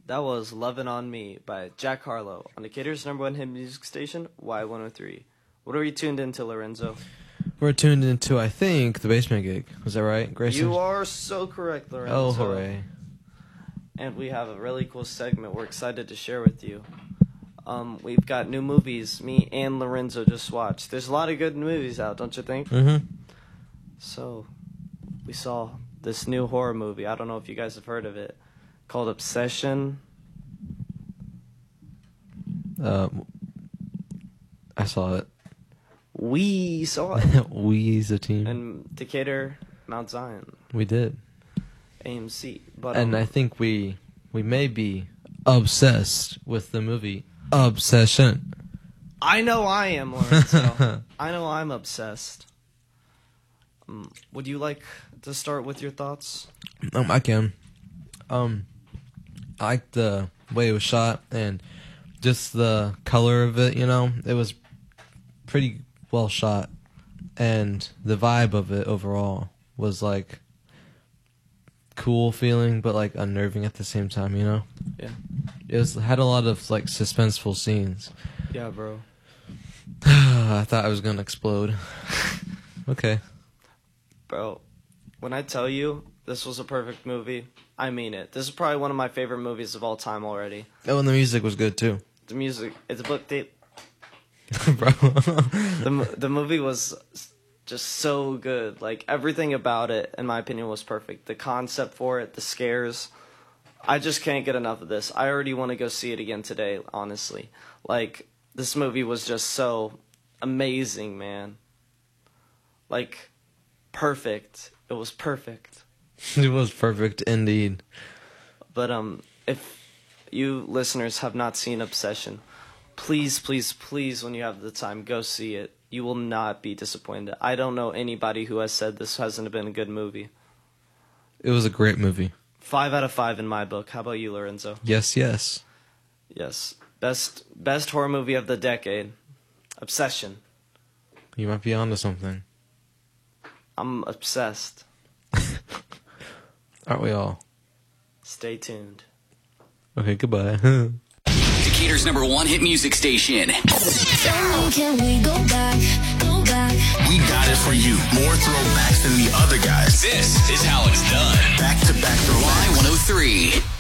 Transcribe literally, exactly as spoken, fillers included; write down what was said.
That was Lovin' on Me by Jack Harlow on Decatur's number one hit music station, Y one oh three. What are you tuned into, Lorenzo? We're tuned into, I think, the Basement Gig. Was that right, Grayson? You are so correct, Lorenzo. Oh, hooray. And we have a really cool segment we're excited to share with you. Um, we've got new movies me and Lorenzo just watched. There's a lot of good movies out, don't you think? Mm-hmm. So, we saw this new horror movie. I don't know if you guys have heard of it. Called Obsession. Uh, I saw it. We saw it. We as a team. In Decatur, Mount Zion. We did. A M C. But, and um, I think we we may be obsessed with the movie Obsession. I know I am, Lorenzo. I know I'm obsessed. Um, would you like to start with your thoughts? Um, I can. Um, I like the way it was shot and just the color of it, you know? It was pretty well shot. And the vibe of it overall was, like, cool feeling, but, like, unnerving at the same time, you know? Yeah. It was had a lot of, like, suspenseful scenes. Yeah, bro. I thought I was gonna explode. Okay. Bro, when I tell you this was a perfect movie, I mean it. This is probably one of my favorite movies of all time already. Oh, and the music was good, too. The music, it's a book date. Bro. the The movie was just so good. Like, everything about it, in my opinion, was perfect. The concept for it, the scares. I just can't get enough of this. I already want to go see it again today, honestly. Like, this movie was just so amazing, man. Like, perfect. It was perfect. It was perfect, indeed. But um, if you listeners have not seen Obsession, please, please, please, when you have the time, go see it. You will not be disappointed. I don't know anybody who has said this hasn't been a good movie. It was a great movie. Five out of five in my book. How about you, Lorenzo? Yes, yes. Yes. Best best horror movie of the decade. Obsession. You might be onto something. I'm obsessed. Aren't we all? Stay tuned. Okay, goodbye. Decatur's number one hit music station. Tell me, can we go back, go back? We got it for you. More throwbacks than the other guys. This is how it's done. Back to back throwbacks. Y one oh three.